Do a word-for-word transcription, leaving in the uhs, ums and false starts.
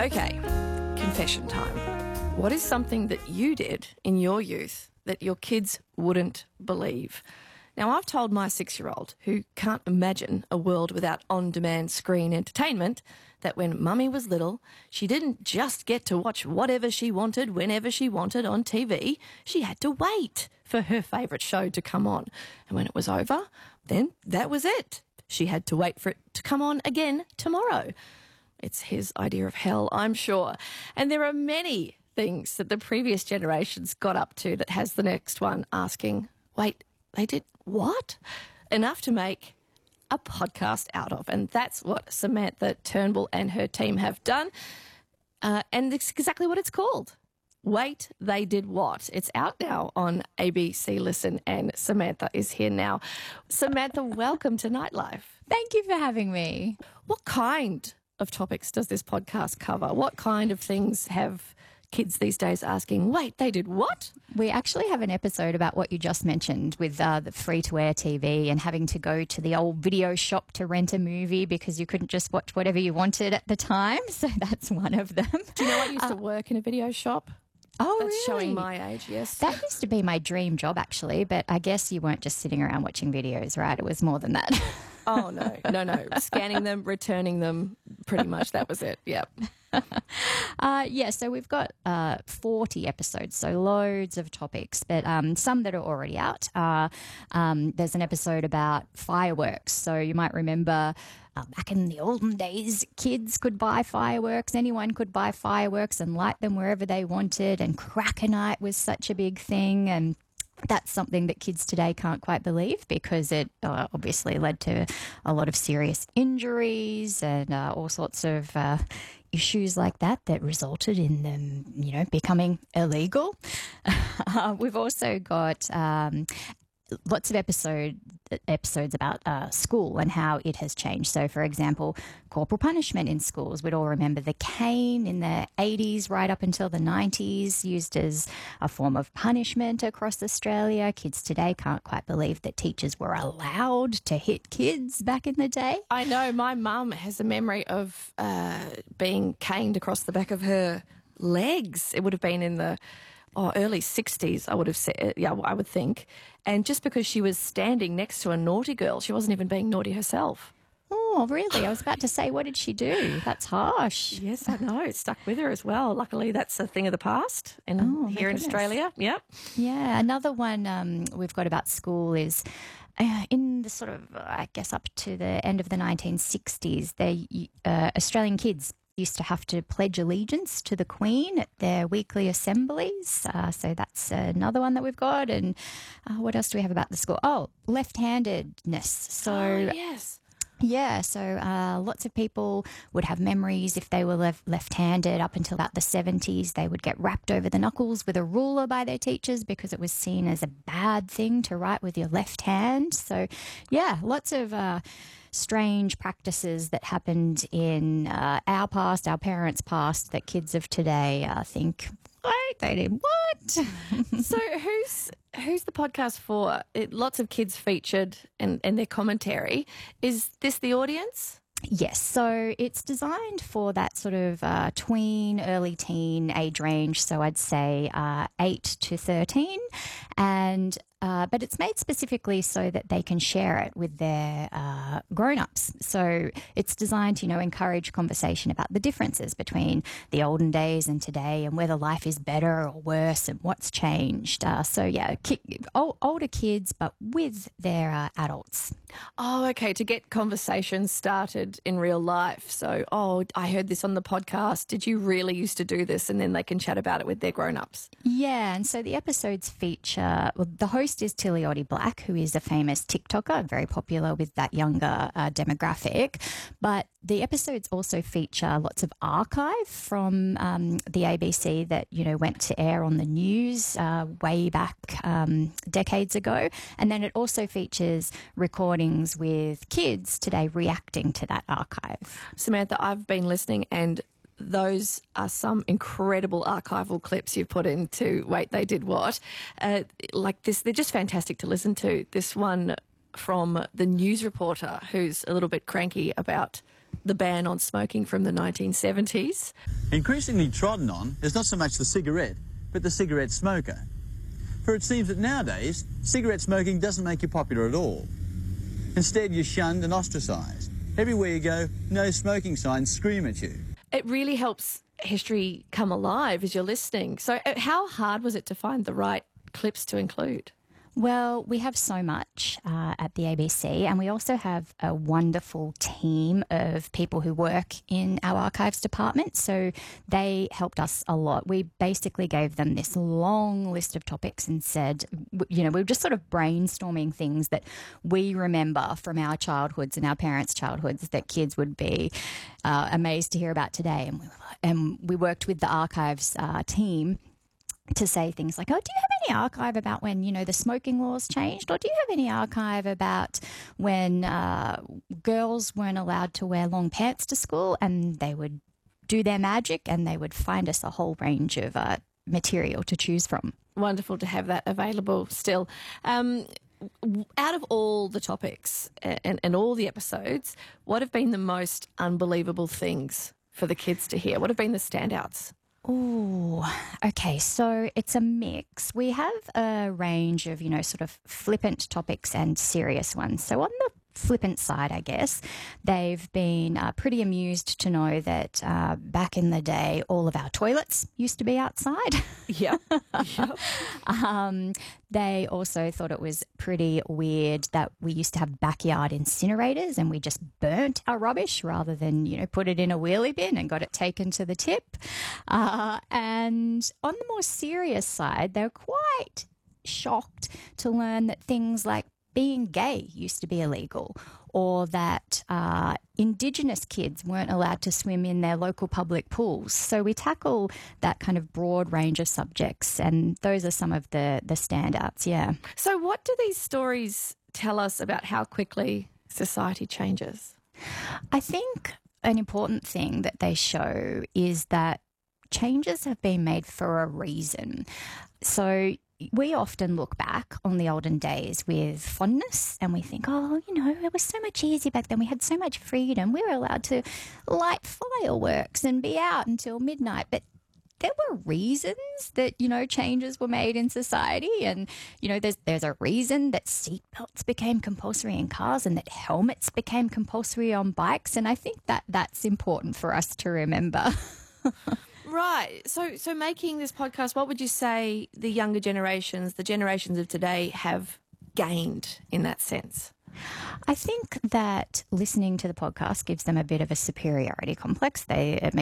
Okay, confession time. What is something that you did in your youth that your kids wouldn't believe? Now, I've told my six-year-old, who can't imagine a world without on-demand screen entertainment, that when Mummy was little, she didn't just get to watch whatever she wanted whenever she wanted on T V. She had to wait for her favourite show to come on. And when it was over, then that was it. She had to wait for it to come on again tomorrow. It's his idea of hell, I'm sure. And there are many things that the previous generations got up to that has the next one asking, wait, they did what? Enough to make a podcast out of. And that's what Samantha Turnbull and her team have done. Uh, and it's exactly what it's called. Wait, They Did What? It's out now on A B C Listen, and Samantha is here now. Samantha, welcome to Nightlife. Thank you for having me. What kind of topics does this podcast cover? What kind of things have kids these days asking, wait, they did what? We actually have an episode about what you just mentioned with uh, the free-to-air T V and having to go to the old video shop to rent a movie because you couldn't just watch whatever you wanted at the time. So that's one of them. Do you know I used uh, to work in a video shop? Oh, That's really? showing my age, yes. That used to be my dream job, actually, but I guess you weren't just sitting around watching videos, right? It was more than that. Oh, no, no, no. Scanning them, returning them, pretty much that was it, yep. Uh, yeah, so we've got uh, forty episodes, so loads of topics, but um, some that are already out. Uh, um, there's an episode about fireworks, so you might remember uh, back in the olden days, kids could buy fireworks, anyone could buy fireworks and light them wherever they wanted, and Cracker Night was such a big thing, and that's something that kids today can't quite believe because it uh, obviously led to a lot of serious injuries and uh, all sorts of uh, issues like that that resulted in them, you know, becoming illegal. Uh, we've also got um, lots of episode episodes about uh, school and how it has changed. So, for example, corporal punishment in schools. We'd all remember the cane in the eighties right up until the nineties, used as a form of punishment across Australia. Kids today can't quite believe that teachers were allowed to hit kids back in the day. I know. My mum has a memory of uh, being caned across the back of her legs. It would have been in the Oh, early sixties, I would have said, yeah, I would think. And just because she was standing next to a naughty girl, she wasn't even being naughty herself. Oh, really? I was about to say, what did she do? That's harsh. Yes, I know. It stuck with her as well. Luckily, that's a thing of the past in, oh, here in Australia. Yep. Yeah. Another one um, we've got about school is uh, in the sort of, uh, I guess, up to the end of the nineteen sixties, they uh, Australian kids used to have to pledge allegiance to the Queen at their weekly assemblies. Uh, so that's another one that we've got. And uh, what else do we have about the school? Oh, left-handedness. So oh, yes. Yeah, so uh, lots of people would have memories if they were left- left-handed up until about the seventies. They would get rapped over the knuckles with a ruler by their teachers because it was seen as a bad thing to write with your left hand. So, yeah, lots of Uh, strange practices that happened in uh, our past, our parents' past, that kids of today uh, think, wait, they did what? So who's who's the podcast for? It, lots of kids featured and, and their commentary. Is this the audience? Yes, so it's designed for that sort of uh, tween, early teen age range, so I'd say uh, eight to thirteen, and uh, but it's made specifically so that they can share it with their uh, grown-ups. So it's designed to, you know, encourage conversation about the differences between the olden days and today and whether life is better or worse and what's changed. Uh, so, yeah, ki- old, older kids, but with their uh, adults. Oh, okay, to get conversations started in real life. So, oh, I heard this on the podcast. Did you really used to do this? And then they can chat about it with their grown-ups. Yeah, and so the episodes feature, well, the host is Tilioti Black, who is a famous TikToker, very popular with that younger uh, demographic. But the episodes also feature lots of archive from um, the A B C that, you know, went to air on the news uh, way back um, decades ago. And then it also features recordings with kids today reacting to that archive. Samantha, I've been listening, and those are some incredible archival clips you've put into Wait, They Did What? Uh, like this, they're just fantastic to listen to. This one from the news reporter who's a little bit cranky about the ban on smoking from the nineteen seventies. Increasingly trodden on is not so much the cigarette, but the cigarette smoker. For it seems that nowadays, cigarette smoking doesn't make you popular at all. Instead, you're shunned and ostracised. Everywhere you go, no smoking signs scream at you. It really helps history come alive as you're listening. So uh, how hard was it to find the right clips to include? Well, we have so much uh, at the A B C, and we also have a wonderful team of people who work in our archives department. So they helped us a lot. We basically gave them this long list of topics and said, you know, we were just sort of brainstorming things that we remember from our childhoods and our parents' childhoods that kids would be uh, amazed to hear about today. And we, were like, and we worked with the archives uh, team to say things like, oh, do you have any archive about when, you know, the smoking laws changed? Or do you have any archive about when uh, girls weren't allowed to wear long pants to school? And they would do their magic and they would find us a whole range of uh, material to choose from. Wonderful to have that available still. Um, out of all the topics and, and all the episodes, what have been the most unbelievable things for the kids to hear? What have been the standouts? Oh, okay. So it's a mix. We have a range of, you know, sort of flippant topics and serious ones. So on the flippant side, I guess, they've been uh, pretty amused to know that uh, back in the day, all of our toilets used to be outside. Yeah. Yep. um, they also thought it was pretty weird that we used to have backyard incinerators and we just burnt our rubbish rather than, you know, put it in a wheelie bin and got it taken to the tip. Uh, and on the more serious side, they're quite shocked to learn that things like being gay used to be illegal, or that uh, Indigenous kids weren't allowed to swim in their local public pools. So we tackle that kind of broad range of subjects, and those are some of the, the standouts, yeah. So what do these stories tell us about how quickly society changes? I think an important thing that they show is that changes have been made for a reason. So we often look back on the olden days with fondness and we think, oh, you know, it was so much easier back then. We had so much freedom. We were allowed to light fireworks and be out until midnight. But there were reasons that, you know, changes were made in society. And, you know, there's there's a reason that seatbelts became compulsory in cars and that helmets became compulsory on bikes. And I think that that's important for us to remember. Right. So so making this podcast, what would you say the younger generations, the generations of today, have gained in that sense? I think that listening to the podcast gives them a bit of a superiority complex. They It